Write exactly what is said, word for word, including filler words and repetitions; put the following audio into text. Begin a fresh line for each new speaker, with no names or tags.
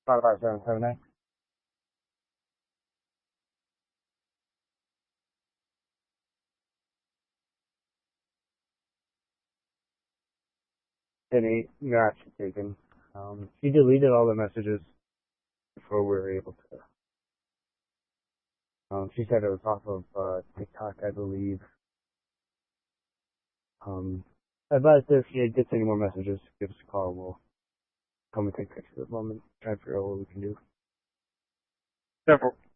five five seven seven nine. Any match taken. Um, she deleted all the messages before we were able to. Um, she said it was off of uh, TikTok, I believe. Um, I advised her if she gets any more messages, give us a call. We'll come and take pictures of them and try to figure out what we can do. Several